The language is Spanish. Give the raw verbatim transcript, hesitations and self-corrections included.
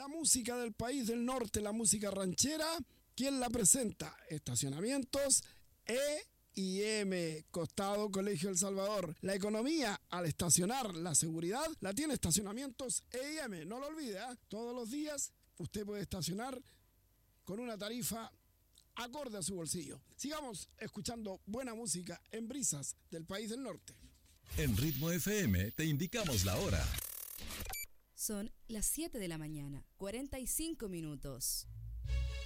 La música del país del norte, la música ranchera, ¿quién la presenta? Estacionamientos E y M, Costado Colegio El Salvador. La economía al estacionar, la seguridad, la tiene Estacionamientos E y M. No lo olvide, ¿eh? Todos los días usted puede estacionar con una tarifa acorde a su bolsillo. Sigamos escuchando buena música en Brisas del país del norte. En Ritmo F M te indicamos la hora. Son las siete de la mañana, cuarenta y cinco minutos.